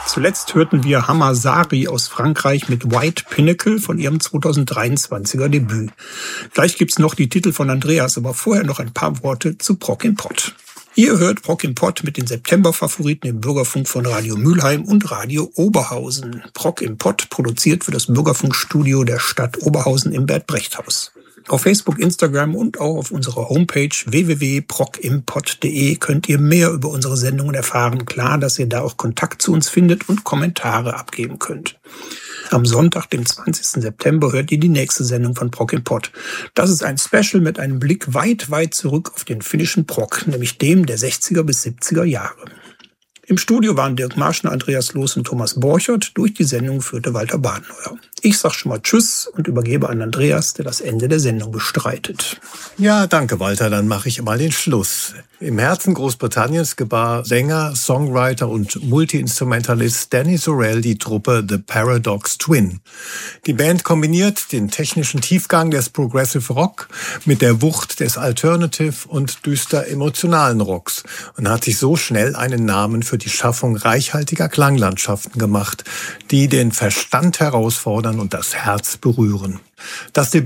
Zuletzt hörten wir Hamazari aus Frankreich mit White Pinnacle von ihrem 2023er Debüt. Gleich gibt's noch die Titel von Andreas, aber vorher noch ein paar Worte zu Prok im Pott. Ihr hört Prok im Pott mit den September-Favoriten im Bürgerfunk von Radio Mülheim und Radio Oberhausen. Prok im Pott produziert für das Bürgerfunkstudio der Stadt Oberhausen im Bert-Brecht-Haus. Auf Facebook, Instagram und auch auf unserer Homepage www.prokimpott.de könnt ihr mehr über unsere Sendungen erfahren. Klar, dass ihr da auch Kontakt zu uns findet und Kommentare abgeben könnt. Am Sonntag, dem 20. September, hört ihr die nächste Sendung von Prok im Pott. Das ist ein Special mit einem Blick weit, weit zurück auf den finnischen Prok, nämlich dem der 60er bis 70er Jahre. Im Studio waren Dirk Marschner, Andreas Loos und Thomas Borchert. Durch die Sendung führte Walter Badenheuer. Ich sag schon mal Tschüss und übergebe an Andreas, der das Ende der Sendung bestreitet. Ja, danke Walter, dann mache ich mal den Schluss. Im Herzen Großbritanniens gebar Sänger, Songwriter und Multi-Instrumentalist Danny Sorrell die Truppe The Paradox Twin. Die Band kombiniert den technischen Tiefgang des Progressive Rock mit der Wucht des Alternative und düster emotionalen Rocks und hat sich so schnell einen Namen für die Schaffung reichhaltiger Klanglandschaften gemacht, die den Verstand herausfordern und das Herz berühren. Das